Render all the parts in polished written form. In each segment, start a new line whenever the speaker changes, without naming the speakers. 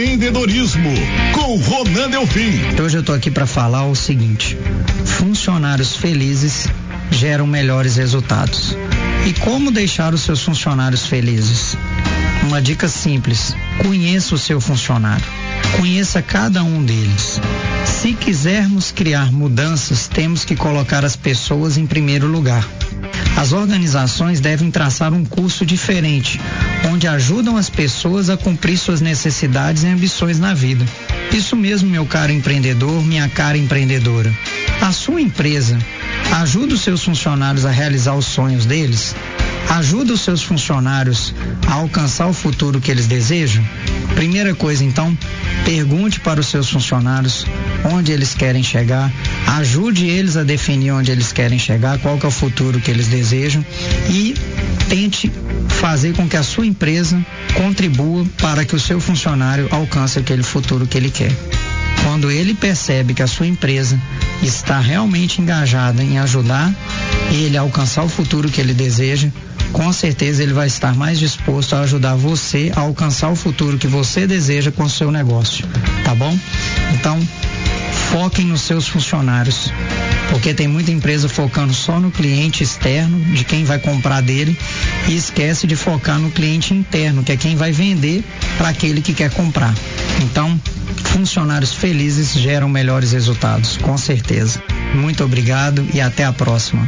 Empreendedorismo com Ronan Delfim.
Hoje eu tô aqui para falar o seguinte: funcionários felizes geram melhores resultados. E como deixar os seus funcionários felizes? Uma dica simples: conheça o seu funcionário, conheça cada um deles. Se quisermos criar mudanças, temos que colocar as pessoas em primeiro lugar. As organizações devem traçar um curso diferente, onde ajudam as pessoas a cumprir suas necessidades e ambições na vida. Isso mesmo, meu caro empreendedor, minha cara empreendedora. A sua empresa ajuda os seus funcionários a realizar os sonhos deles? Ajuda os seus funcionários a alcançar o futuro que eles desejam? Primeira coisa, então, pergunte para os seus funcionários onde eles querem chegar, ajude eles a definir onde eles querem chegar, qual que é o futuro que eles desejam e tente fazer com que a sua empresa contribua para que o seu funcionário alcance aquele futuro que ele quer. Quando ele percebe que a sua empresa está realmente engajada em ajudar ele a alcançar o futuro que ele deseja, com certeza ele vai estar mais disposto a ajudar você a alcançar o futuro que você deseja com o seu negócio, tá bom? Então, foquem nos seus funcionários, porque tem muita empresa focando só no cliente externo, de quem vai comprar dele, e esquece de focar no cliente interno, que é quem vai vender para aquele que quer comprar. Então, funcionários felizes geram melhores resultados, com certeza. Muito obrigado e até a próxima.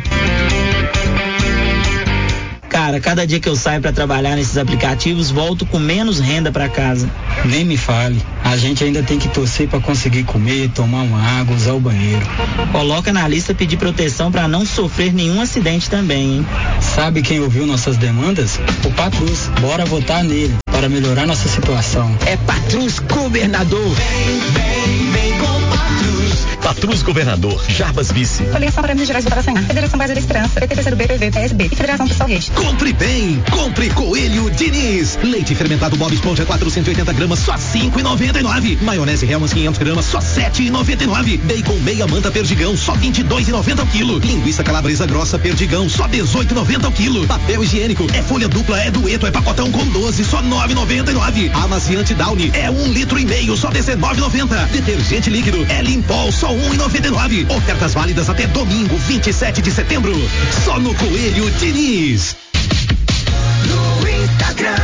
Cara, cada dia que eu saio para trabalhar nesses aplicativos, volto com menos renda para casa.
Nem me fale, a gente ainda tem que torcer para conseguir comer, tomar uma água, usar o banheiro.
Coloca na lista pedir proteção para não sofrer nenhum acidente também, hein?
Sabe quem ouviu nossas demandas? O Patrus. Bora votar nele para melhorar nossa situação.
É Patrus Governador.
Vem com Patrus. Patrus Governador, Jarbas Vice.
Coligação para Minas Gerais, votar Senhar. Federação Brasil da Esperança, PT, PCdoB, PV, PSB e Federação Pessoal Rede.
Compre bem, compre Coelho Diniz. Leite fermentado Bob Esponja 480 gramas, só 5,99. Maionese Hellmann's 500 gramas, só 7,99. Bacon meia manta Perdigão, só 22,90 ao quilo. Linguiça calabresa grossa Perdigão, só 18,90 ao quilo. Papel higiênico, é folha dupla, é dueto, é pacotão com 12, só 9,99. Amaciante Downy, é 1,5 litros, só 19,90. Detergente líquido, é Limpol, só 1,99. Ofertas válidas até domingo, 27 de setembro. Só no Coelho Diniz.
No Instagram,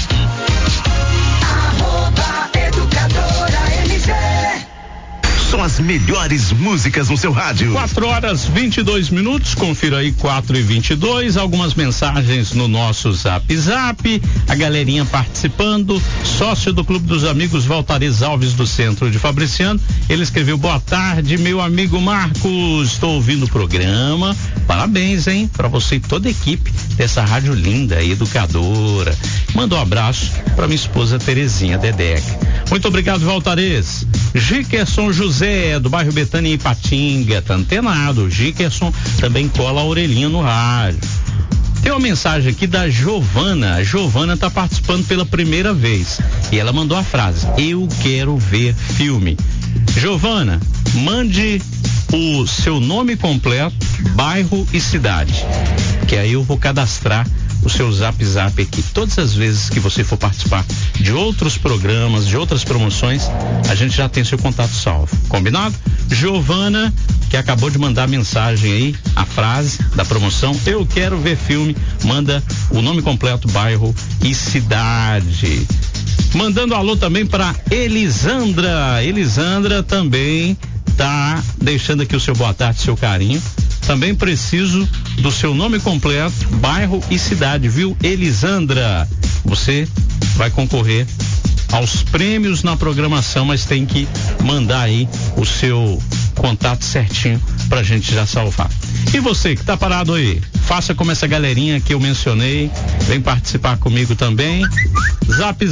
@educadora-mg.
São as melhores músicas no seu rádio.
4h22. Confira aí 4h22. Algumas mensagens no nosso Zap. A galerinha participando. Sócio do Clube dos Amigos Valtares Alves do Centro de Fabriciano. Ele escreveu: boa tarde, meu amigo Marcos. Estou ouvindo o programa. Parabéns, hein? Para você e toda a equipe dessa rádio linda e educadora. Manda um abraço para minha esposa Terezinha Dedeca. Muito obrigado, Valtares. Gikerson José, do bairro Betânia em Ipatinga, tá antenado. Gikerson também cola a orelhinha no rádio. Tem uma mensagem aqui da Giovana. A Giovana tá participando pela primeira vez e ela mandou a frase: eu quero ver filme. Giovana, mande o seu nome completo, bairro e cidade, que aí eu vou cadastrar o seu Zap aqui. Todas as vezes que você for participar de outros programas, de outras promoções, a gente já tem seu contato salvo. Combinado? Giovana, que acabou de mandar mensagem aí, a frase da promoção: eu quero ver filme, manda o nome completo, bairro e cidade. Mandando alô também para Elisandra. Elisandra também tá deixando aqui o seu boa tarde, seu carinho. Também preciso do seu nome completo, bairro e cidade, viu, Elisandra? Você vai concorrer aos prêmios na programação, mas tem que mandar aí o seu contato certinho pra gente já salvar. E você que tá parado aí, faça como essa galerinha que eu mencionei, vem participar comigo também. Zap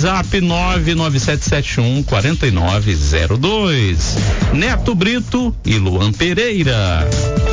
997714902. Neto Brito e Luan Pereira.